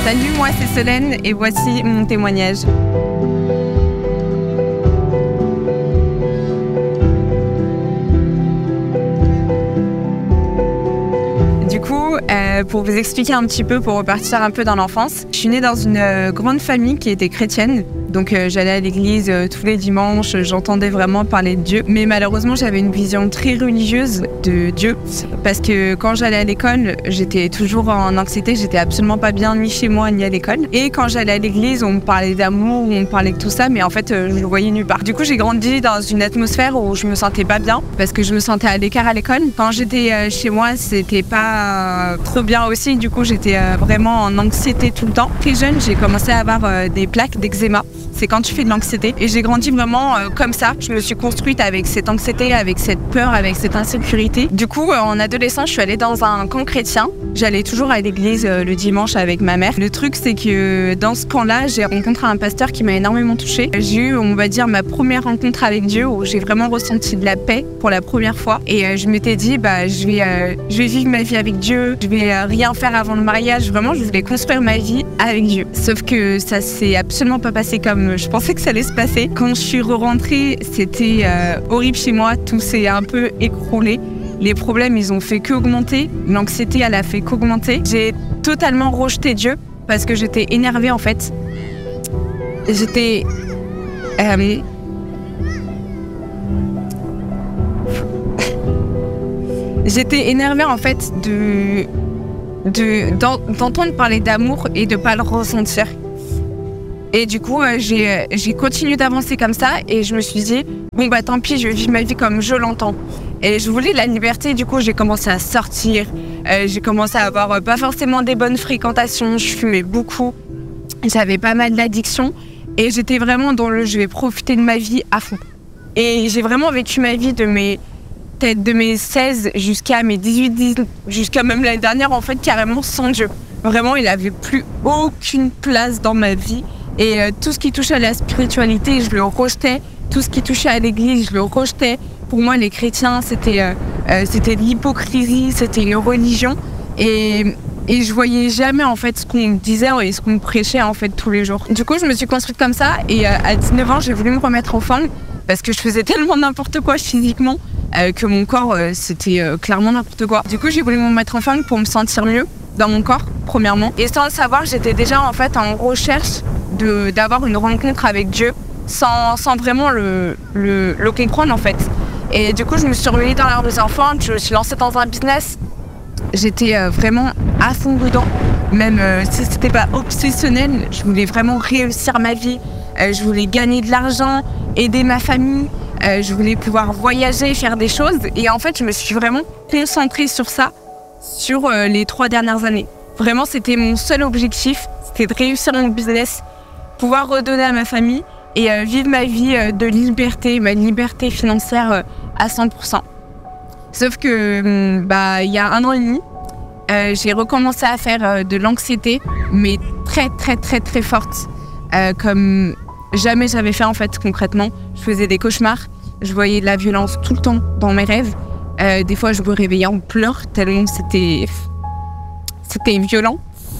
Salut, moi c'est Solène et voici mon témoignage. Du coup, pour vous expliquer un petit peu, pour repartir un peu dans l'enfance, je suis née dans une grande famille qui était chrétienne. Donc j'allais à l'église tous les dimanches, j'entendais vraiment parler de Dieu. Mais malheureusement, j'avais une vision très religieuse de Dieu. Parce que quand j'allais à l'école, j'étais toujours en anxiété, j'étais absolument pas bien ni chez moi ni à l'école. Et quand j'allais à l'église, on me parlait d'amour, on me parlait de tout ça, mais en fait, je le voyais nulle part. Du coup, j'ai grandi dans une atmosphère où je me sentais pas bien, parce que je me sentais à l'écart à l'école. Quand j'étais chez moi, c'était pas trop bien aussi. Du coup, j'étais vraiment en anxiété tout le temps. Très jeune, j'ai commencé à avoir des plaques d'eczéma. C'est quand tu fais de l'anxiété. Et j'ai grandi vraiment comme ça. Je me suis construite avec cette anxiété, avec cette peur, avec cette insécurité. Du coup, en adolescence, je suis allée dans un camp chrétien. J'allais toujours à l'église le dimanche avec ma mère. Le truc, c'est que dans ce camp-là, j'ai rencontré un pasteur qui m'a énormément touchée. J'ai eu, on va dire, ma première rencontre avec Dieu où j'ai vraiment ressenti de la paix pour la première fois. Et je m'étais dit, je vais vivre ma vie avec Dieu. Je vais rien faire avant le mariage. Vraiment, je voulais construire ma vie avec Dieu. Sauf que ça s'est absolument pas passé comme je pensais que ça allait se passer. Quand je suis rentrée, c'était horrible chez moi. Tout s'est un peu écroulé. Les problèmes, ils ont fait qu'augmenter. L'anxiété, elle a fait qu'augmenter. J'ai totalement rejeté Dieu parce que j'étais énervée en fait. J'étais énervée en fait d'entendre parler d'amour et de pas le ressentir. Et du coup, j'ai continué d'avancer comme ça et je me suis dit, tant pis, je vais vivre ma vie comme je l'entends. Et je voulais la liberté, du coup, j'ai commencé à sortir. J'ai commencé à avoir pas forcément des bonnes fréquentations, je fumais beaucoup. J'avais pas mal d'addictions et j'étais vraiment dans le je vais profiter de ma vie à fond. Et j'ai vraiment vécu ma vie de mes 16 jusqu'à mes 18, jusqu'à même l'année dernière, en fait, carrément sans Dieu. Vraiment, il avait plus aucune place dans ma vie. Et tout ce qui touchait à la spiritualité, je le rejetais. Tout ce qui touchait à l'église, je le rejetais. Pour moi, les chrétiens, c'était de l'hypocrisie, c'était une religion. Et je voyais jamais en fait ce qu'on me disait et ce qu'on me prêchait en fait tous les jours. Du coup, je me suis construite comme ça. Et à 19 ans, j'ai voulu me remettre en forme parce que je faisais tellement n'importe quoi physiquement que mon corps, c'était clairement n'importe quoi. Du coup, j'ai voulu me mettre en forme pour me sentir mieux dans mon corps, premièrement. Et sans le savoir, j'étais déjà en fait en recherche d'avoir une rencontre avec Dieu sans vraiment le comprendre en fait. Et du coup, je me suis remise dans l'art des enfants, je me suis lancée dans un business. J'étais vraiment à fond dedans, même si c'était pas obsessionnel, je voulais vraiment réussir ma vie. Je voulais gagner de l'argent, aider ma famille, je voulais pouvoir voyager, faire des choses. Et en fait, je me suis vraiment concentrée sur ça, sur les 3 dernières années. Vraiment, c'était mon seul objectif, c'était de réussir mon business, pouvoir redonner à ma famille et vivre ma vie de liberté, ma liberté financière à 100%. Sauf que il y a 1 an et demi, j'ai recommencé à faire de l'anxiété, mais très très très très forte, comme jamais j'avais fait en fait concrètement. Je faisais des cauchemars, je voyais de la violence tout le temps dans mes rêves. Des fois je me réveillais en pleurs tellement c'était violent.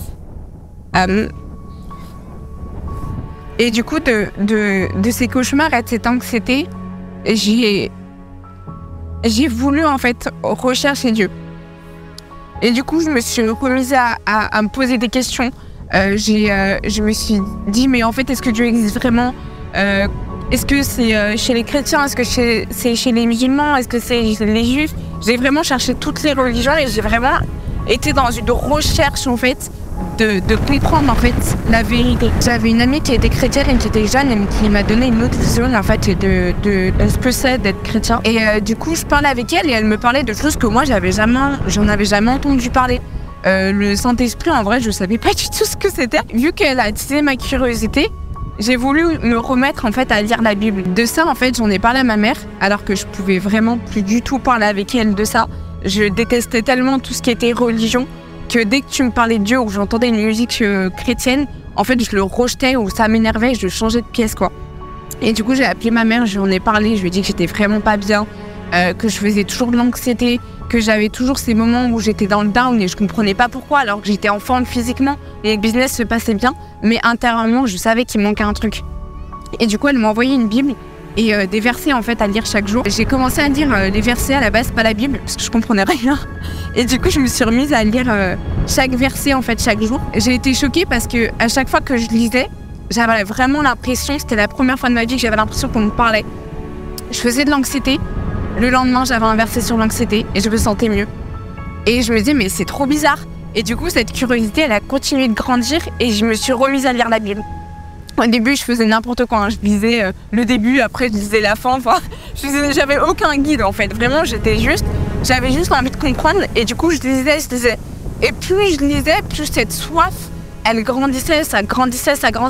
Et du coup, de ces cauchemars et de cette anxiété, j'ai voulu en fait rechercher Dieu. Et du coup, je me suis remise à me poser des questions. Je me suis dit, mais en fait, est-ce que Dieu existe vraiment ? Est-ce que c'est chez les chrétiens ? Est-ce que c'est chez les musulmans ? Est-ce que c'est chez les juifs ? J'ai vraiment cherché toutes les religions et j'ai vraiment été dans une recherche en fait de comprendre en fait la vérité. J'avais une amie qui était chrétienne et qui était jeune et qui m'a donné une autre vision en fait de ce que c'est d'être chrétien. Et du coup, je parlais avec elle et elle me parlait de choses que moi j'en avais jamais entendu parler. Le Saint-Esprit, en vrai, je savais pas du tout ce que c'était. Vu qu'elle a attisé ma curiosité, j'ai voulu me remettre en fait à lire la Bible. De ça, en fait, j'en ai parlé à ma mère, alors que je pouvais vraiment plus du tout parler avec elle de ça. Je détestais tellement tout ce qui était religion que dès que tu me parlais de Dieu ou j'entendais une musique chrétienne, en fait, je le rejetais ou ça m'énervait et je changeais de pièce, quoi. Et du coup, j'ai appelé ma mère, je lui en ai parlé, je lui ai dit que j'étais vraiment pas bien, que je faisais toujours de l'anxiété, que j'avais toujours ces moments où j'étais dans le down et je comprenais pas pourquoi, alors que j'étais en forme physiquement et le business se passait bien, mais intérieurement, je savais qu'il manquait un truc. Et du coup, elle m'a envoyé une Bible et des versets en fait à lire chaque jour. J'ai commencé à lire les versets à la base, pas la Bible, parce que je comprenais rien. Et du coup, je me suis remise à lire chaque verset en fait chaque jour. J'ai été choquée parce que à chaque fois que je lisais, j'avais vraiment l'impression, c'était la première fois de ma vie que j'avais l'impression qu'on me parlait. Je faisais de l'anxiété. Le lendemain, j'avais un verset sur l'anxiété et je me sentais mieux. Et je me disais, mais c'est trop bizarre. Et du coup, cette curiosité, elle a continué de grandir et je me suis remise à lire la Bible. Au début, je faisais n'importe quoi. Je lisais le début, après je lisais la fin. Enfin, j'avais aucun guide en fait. Vraiment, j'avais juste envie de comprendre. Et du coup, je lisais. Et plus je lisais, plus cette soif, elle grandissait, ça grandissait.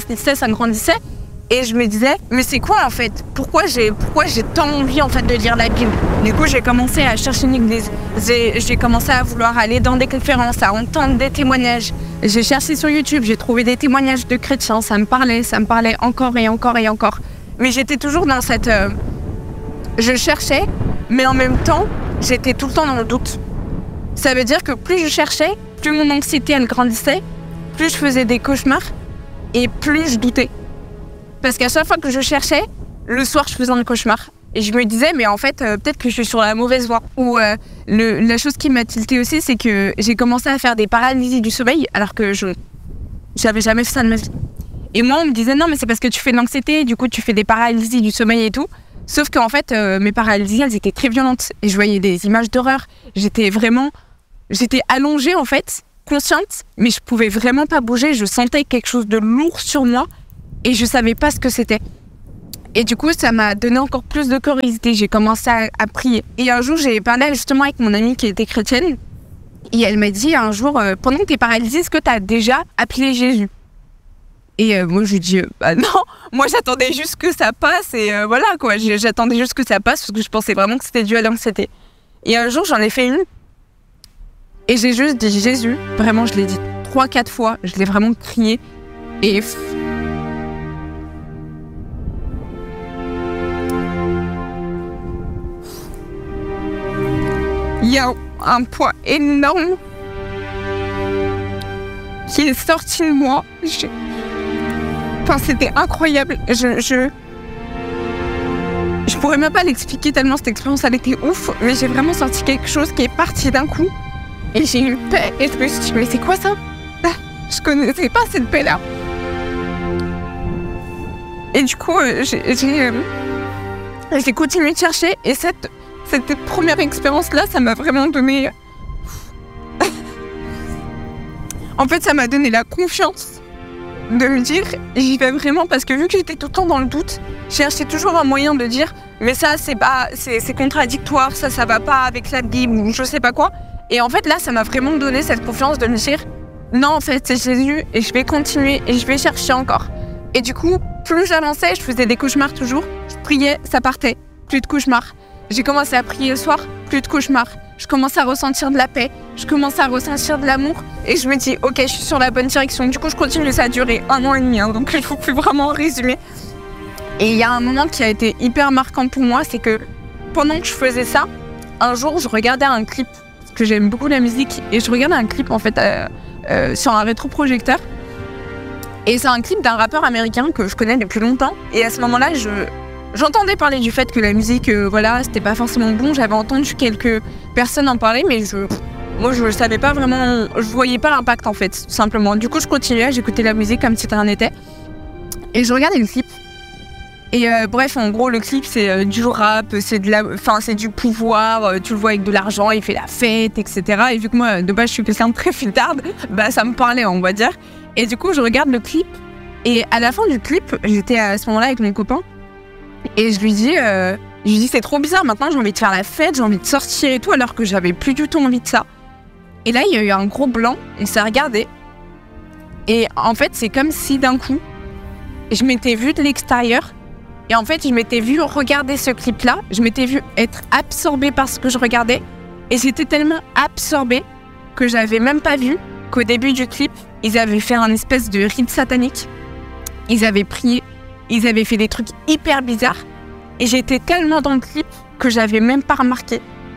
Et je me disais, mais c'est quoi en fait ? Pourquoi j'ai tant envie en fait de lire la Bible ? Du coup, j'ai commencé à chercher une église. J'ai commencé à vouloir aller dans des conférences, à entendre des témoignages. J'ai cherché sur YouTube, j'ai trouvé des témoignages de chrétiens. Ça me parlait encore et encore et encore. Mais j'étais toujours dans cette... Je cherchais, mais en même temps, j'étais tout le temps dans le doute. Ça veut dire que plus je cherchais, plus mon anxiété elle grandissait, plus je faisais des cauchemars et plus je doutais. Parce qu'à chaque fois que je cherchais, le soir, je faisais un cauchemar. Et je me disais, mais en fait, peut-être que je suis sur la mauvaise voie. Ou la chose qui m'a tiltée aussi, c'est que j'ai commencé à faire des paralysies du sommeil, alors que j'avais jamais fait ça de ma vie. Et moi, on me disait, non, mais c'est parce que tu fais de l'anxiété, du coup, tu fais des paralysies du sommeil et tout. Sauf qu'en fait, mes paralysies, elles étaient très violentes. Et je voyais des images d'horreur. J'étais allongée, en fait, consciente, mais je pouvais vraiment pas bouger. Je sentais quelque chose de lourd sur moi. Et je savais pas ce que c'était. Et du coup, ça m'a donné encore plus de curiosité. J'ai commencé à prier. Et un jour, j'ai parlé justement avec mon amie qui était chrétienne. Et elle m'a dit un jour, pendant que t'es paralysée, est-ce que t'as déjà appelé Jésus ? Et moi, je lui ai dit, bah non. Moi, j'attendais juste que ça passe. Et voilà, quoi. J'attendais juste que ça passe parce que je pensais vraiment que c'était dû à l'anxiété. Et un jour, j'en ai fait une. Et j'ai juste dit Jésus. Vraiment, je l'ai dit 3-4 fois. Je l'ai vraiment crié. Et... il y a un poids énorme qui est sorti de moi. Enfin, c'était incroyable. Je pourrais même pas l'expliquer tellement cette expérience, elle était ouf. Mais j'ai vraiment senti quelque chose qui est parti d'un coup. Et j'ai eu une paix. Et je me suis dit, mais c'est quoi ça ? Je connaissais pas cette paix-là. Et du coup, j'ai continué de chercher. Et cette première expérience-là, ça m'a vraiment donné... En fait, ça m'a donné la confiance de me dire, j'y vais vraiment, parce que vu que j'étais tout le temps dans le doute, je cherchais toujours un moyen de dire, mais ça, c'est contradictoire, ça va pas avec la Bible, ou je sais pas quoi. Et en fait, là, ça m'a vraiment donné cette confiance de me dire, non, en fait, c'est Jésus, et je vais continuer, et je vais chercher encore. Et du coup, plus j'avançais, je faisais des cauchemars toujours, je priais, ça partait, plus de cauchemars. J'ai commencé à prier le soir, plus de cauchemars. Je commence à ressentir de la paix, je commence à ressentir de l'amour et je me dis, ok, je suis sur la bonne direction. Du coup, je continue, ça a duré 1 an et demi, donc je ne peux plus vraiment résumer. Et il y a un moment qui a été hyper marquant pour moi, c'est que pendant que je faisais ça, un jour, je regardais un clip, parce que j'aime beaucoup la musique, et je regardais un clip en fait sur un rétroprojecteur. Et c'est un clip d'un rappeur américain que je connais depuis longtemps. Et à ce moment-là, j'entendais parler du fait que la musique, c'était pas forcément bon. J'avais entendu quelques personnes en parler, mais moi, je savais pas vraiment, je voyais pas l'impact en fait, tout simplement. Du coup, je continuais, j'écoutais la musique comme si rien n'était. Et je regardais le clip. Et bref, en gros, le clip, c'est du rap, c'est du pouvoir, tu le vois avec de l'argent, il fait la fête, etc. Et vu que moi, de base, je suis quelqu'un de très fitarde, bah ça me parlait, on va dire. Et du coup, je regarde le clip. Et à la fin du clip, j'étais à ce moment-là avec mon copain. Et je lui dis, c'est trop bizarre, maintenant j'ai envie de faire la fête, j'ai envie de sortir et tout, alors que j'avais plus du tout envie de ça. Et là, il y a eu un gros blanc, on s'est regardé. Et en fait, c'est comme si d'un coup, je m'étais vue de l'extérieur. Et en fait, je m'étais vue regarder ce clip-là, je m'étais vue être absorbée par ce que je regardais. Et j'étais tellement absorbée que j'avais même pas vu qu'au début du clip, ils avaient fait un espèce de rite satanique. Ils avaient prié. Ils avaient fait des trucs hyper bizarres et j'étais tellement dans le clip que j'avais même pas remarqué.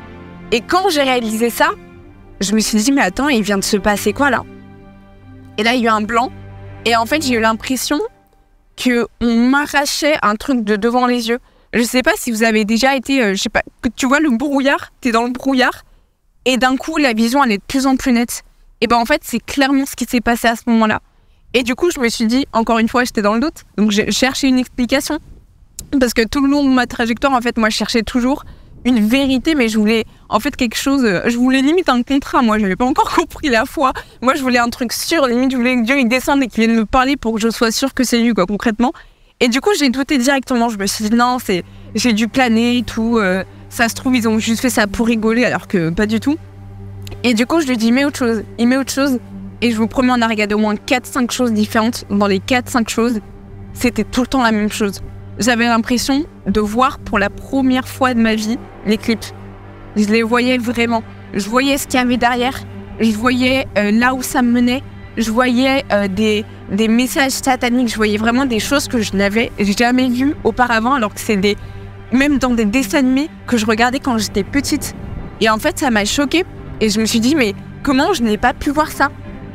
Et quand j'ai réalisé ça, je me suis dit, mais attends, il vient de se passer quoi là? Et là, il y a eu un blanc. Et en fait, j'ai eu l'impression qu'on m'arrachait un truc de devant les yeux. Je sais pas si vous avez déjà été, je sais pas, tu vois le brouillard, t'es dans le brouillard, et d'un coup, la vision, elle est de plus en plus nette. Et ben en fait, c'est clairement ce qui s'est passé à ce moment-là. Et du coup, je me suis dit, encore une fois, j'étais dans le doute, donc j'ai cherché une explication. Parce que tout le long de ma trajectoire, en fait, moi, je cherchais toujours une vérité, mais je voulais en fait quelque chose, je voulais limite un contrat, moi j'avais pas encore compris la foi, moi je voulais un truc sûr, limite je voulais que Dieu il descende et qu'il vienne me parler pour que je sois sûre que c'est lui quoi concrètement. Et du coup j'ai douté directement, je me suis dit non, j'ai dû planer et tout, ça se trouve ils ont juste fait ça pour rigoler alors que pas du tout. Et du coup je lui dis mets autre chose, il met autre chose et je vous promets on a regardé au moins 4-5 choses différentes, dans les 4-5 choses c'était tout le temps la même chose. J'avais l'impression de voir pour la première fois de ma vie les clips. Je les voyais vraiment. Je voyais ce qu'il y avait derrière. Je voyais là où ça me menait. Je voyais des messages sataniques. Je voyais vraiment des choses que je n'avais jamais vues auparavant, alors que c'est même dans des dessins animés que je regardais quand j'étais petite. Et en fait, ça m'a choquée. Et je me suis dit, mais comment je n'ai pas pu voir ça?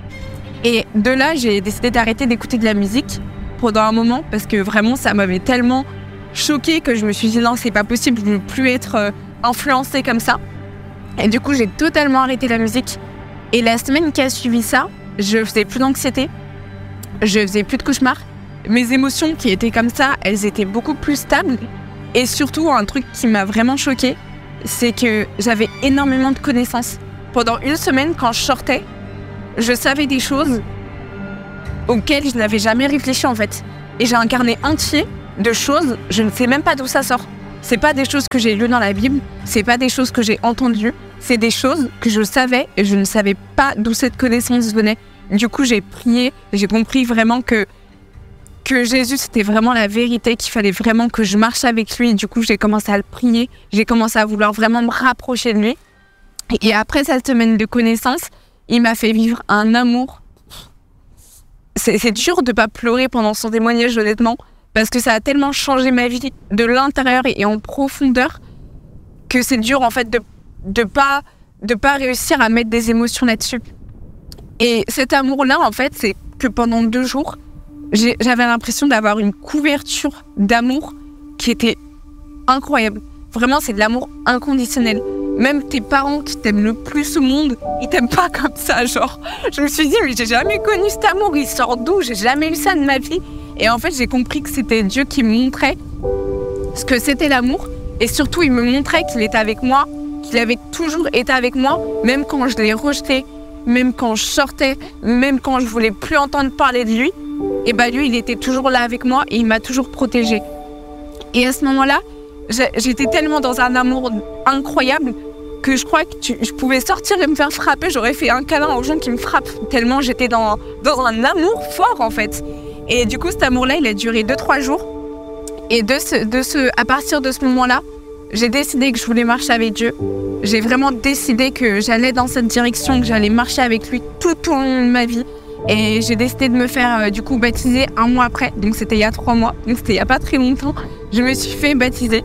Et de là, j'ai décidé d'arrêter d'écouter de la musique pendant un moment parce que vraiment ça m'avait tellement choquée que je me suis dit non c'est pas possible, je ne veux plus être influencée comme ça. Et du coup j'ai totalement arrêté la musique et la semaine qui a suivi ça, je faisais plus d'anxiété, je faisais plus de cauchemars, mes émotions qui étaient comme ça, elles étaient beaucoup plus stables et surtout un truc qui m'a vraiment choquée, c'est que j'avais énormément de connaissances. Pendant une semaine quand je sortais, je savais des choses auxquelles je n'avais jamais réfléchi en fait. Et j'ai un carnet entier de choses, je ne sais même pas d'où ça sort. C'est pas des choses que j'ai lues dans la Bible, c'est pas des choses que j'ai entendues, c'est des choses que je savais et je ne savais pas d'où cette connaissance venait. Du coup, j'ai prié, j'ai compris vraiment que Jésus, c'était vraiment la vérité, qu'il fallait vraiment que je marche avec lui. Du coup, j'ai commencé à le prier, j'ai commencé à vouloir vraiment me rapprocher de lui. Et après cette semaine de connaissances, il m'a fait vivre un amour. C'est dur de pas pleurer pendant son témoignage, honnêtement, parce que ça a tellement changé ma vie de l'intérieur et en profondeur que c'est dur en fait de pas réussir à mettre des émotions là-dessus. Et cet amour-là, en fait, c'est que pendant 2 jours, j'avais l'impression d'avoir une couverture d'amour qui était incroyable. Vraiment, c'est de l'amour inconditionnel. Même tes parents qui t'aiment le plus au monde, ils t'aiment pas comme ça, genre. Je me suis dit, mais j'ai jamais connu cet amour, il sort d'où? J'ai jamais eu ça de ma vie. Et en fait, j'ai compris que c'était Dieu qui me montrait ce que c'était l'amour. Et surtout, il me montrait qu'il était avec moi, qu'il avait toujours été avec moi, même quand je l'ai rejeté, même quand je sortais, même quand je voulais plus entendre parler de lui. Et bah lui, il était toujours là avec moi et il m'a toujours protégée. Et à ce moment-là, j'étais tellement dans un amour incroyable que je crois que je pouvais sortir et me faire frapper. J'aurais fait un câlin aux gens qui me frappent, tellement j'étais dans un amour fort en fait. Et du coup, cet amour-là, il a duré 2-3 jours. Et à partir de ce moment-là, j'ai décidé que je voulais marcher avec Dieu. J'ai vraiment décidé que j'allais dans cette direction, que j'allais marcher avec lui tout au long de ma vie. Et j'ai décidé de me faire du coup baptiser 1 mois après. Donc c'était il y a 3 mois, donc c'était il n'y a pas très longtemps. Je me suis fait baptiser.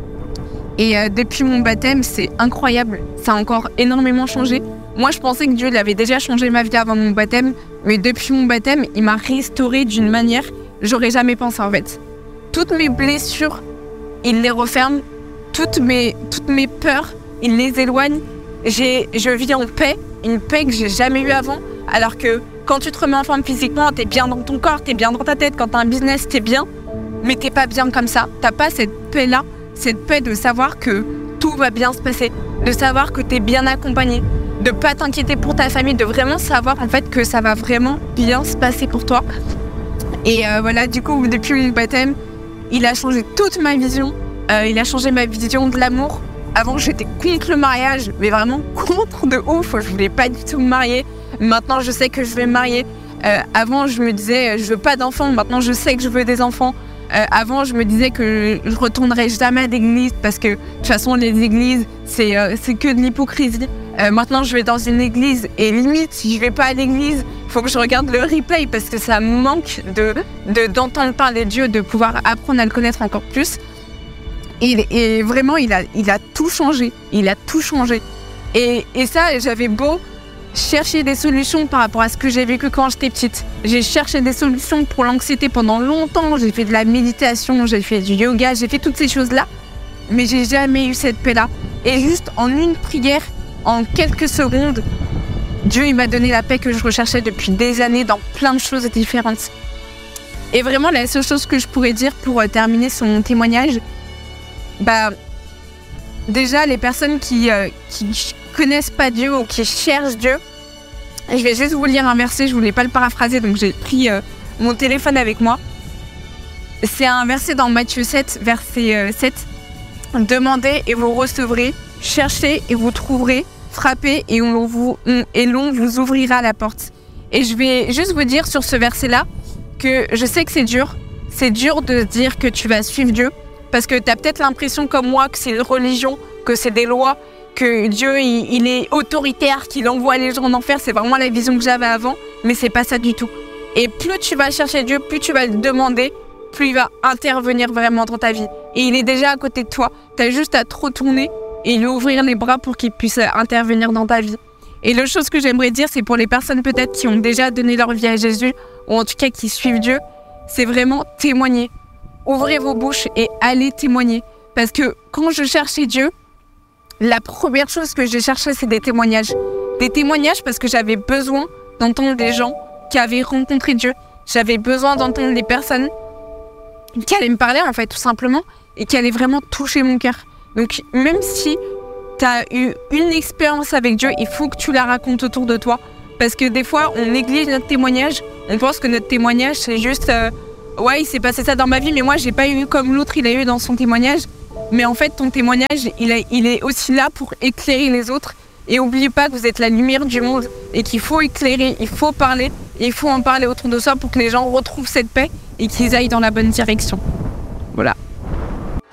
Et depuis mon baptême, c'est incroyable. Ça a encore énormément changé. Moi, je pensais que Dieu il avait déjà changé ma vie avant mon baptême. Mais depuis mon baptême, il m'a restaurée d'une manière que j'aurais jamais pensé en fait. Toutes mes blessures, il les referme. Toutes mes peurs, il les éloigne. Je vis en paix, une paix que j'ai jamais eue avant. Alors que quand tu te remets en forme physiquement, t'es bien dans ton corps, t'es bien dans ta tête. Quand t'as un business, t'es bien. Mais t'es pas bien comme ça. T'as pas cette paix-là. Cette paix de savoir que tout va bien se passer, de savoir que tu es bien accompagné, de pas t'inquiéter pour ta famille, de vraiment savoir en fait que ça va vraiment bien se passer pour toi. Et voilà, du coup, depuis mon baptême, il a changé toute ma vision. Il a changé ma vision de l'amour. Avant, j'étais contre le mariage, mais vraiment contre de ouf. Je voulais pas du tout me marier. Maintenant, je sais que je vais me marier. Avant, je me disais, je veux pas d'enfants. Maintenant, je sais que je veux des enfants. Avant, je me disais que je retournerais jamais à l'église parce que de toute façon, les églises, c'est que de l'hypocrisie. Maintenant, je vais dans une église et limite, si je vais pas à l'église, il faut que je regarde le replay parce que ça me manque d'entendre parler de Dieu, de pouvoir apprendre à le connaître encore plus. Et vraiment, il a tout changé. Il a tout changé. Et ça, j'avais beau chercher des solutions par rapport à ce que j'ai vécu quand j'étais petite. J'ai cherché des solutions pour l'anxiété pendant longtemps. J'ai fait de la méditation, j'ai fait du yoga, j'ai fait toutes ces choses-là. Mais j'ai jamais eu cette paix-là. Et juste en une prière, en quelques secondes, Dieu il m'a donné la paix que je recherchais depuis des années dans plein de choses différentes. Et vraiment, la seule chose que je pourrais dire pour terminer son témoignage, déjà, les personnes qui connaissent pas Dieu ou qui cherchent Dieu, je vais juste vous lire un verset, je voulais pas le paraphraser, donc j'ai pris mon téléphone avec moi. C'est un verset dans Matthieu 7, verset 7. « Demandez et vous recevrez, cherchez et vous trouverez, frappez et l'on vous ouvrira la porte. » Et je vais juste vous dire sur ce verset-là que je sais que c'est dur. C'est dur de dire que tu vas suivre Dieu parce que tu as peut-être l'impression comme moi que c'est une religion, que c'est des lois, que Dieu il est autoritaire, qu'il envoie les gens en enfer. C'est vraiment la vision que j'avais avant, mais c'est pas ça du tout. Et plus tu vas chercher Dieu, plus tu vas le demander, plus il va intervenir vraiment dans ta vie. Et il est déjà à côté de toi. Tu as juste à te retourner et lui ouvrir les bras pour qu'il puisse intervenir dans ta vie. Et la chose que j'aimerais dire, c'est pour les personnes peut-être qui ont déjà donné leur vie à Jésus, ou en tout cas qui suivent Dieu, c'est vraiment témoigner. Ouvrez vos bouches et allez témoigner. Parce que quand je cherchais Dieu, la première chose que j'ai cherché, c'est des témoignages. Des témoignages parce que j'avais besoin d'entendre des gens qui avaient rencontré Dieu. J'avais besoin d'entendre des personnes qui allaient me parler, en fait, tout simplement, et qui allaient vraiment toucher mon cœur. Donc, même si tu as eu une expérience avec Dieu, il faut que tu la racontes autour de toi. Parce que des fois, on néglige notre témoignage. On pense que notre témoignage, c'est juste ouais, il s'est passé ça dans ma vie, mais moi, j'ai pas eu comme l'autre, il a eu dans son témoignage. Mais en fait, ton témoignage, il est aussi là pour éclairer les autres. Et n'oubliez pas que vous êtes la lumière du monde et qu'il faut éclairer, il faut parler, et il faut en parler autour de soi pour que les gens retrouvent cette paix et qu'ils aillent dans la bonne direction. Voilà.